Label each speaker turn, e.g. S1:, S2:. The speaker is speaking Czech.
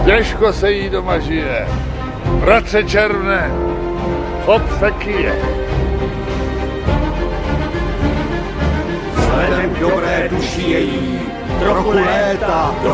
S1: Těžko se jí doma žije. Bratře Červne, chop se kyje.
S2: Vzhledem k dobré duši její, trochu léta do